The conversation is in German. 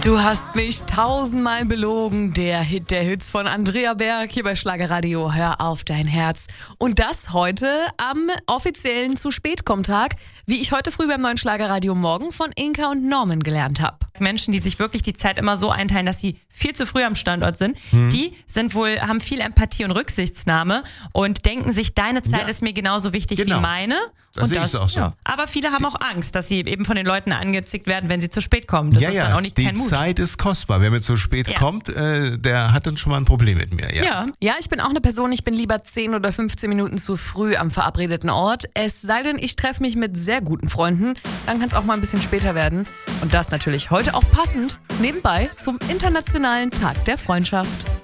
Du hast mich tausendmal belogen. Der Hit der Hits von Andrea Berg hier bei Schlagerradio. Hör auf dein Herz. Und das heute am offiziellen Zu-Spät-Komm-Tag, wie ich heute früh beim neuen Schlagerradio Morgen von Inka und Norman gelernt habe. Menschen, die sich wirklich die Zeit immer so einteilen, dass sie viel zu früh am Standort sind, die haben viel Empathie und Rücksichtnahme und denken sich, deine Zeit ist mir genauso wichtig wie meine. Das sehe ich auch so. Ja. Aber viele haben auch Angst, dass sie eben von den Leuten angezickt werden, wenn sie zu spät kommen. Das ist dann auch nicht kein Mut. Die Zeit ist kostbar. Wer mir zu spät kommt, der hat dann schon mal ein Problem mit mir. Ja, ich bin auch eine Person, ich bin lieber 10 oder 15 Minuten zu früh am verabredeten Ort. Es sei denn, ich treffe mich mit sehr guten Freunden. Dann kann es auch mal ein bisschen später werden. Und das natürlich heute auch passend nebenbei zum Internationalen Tag der Freundschaft.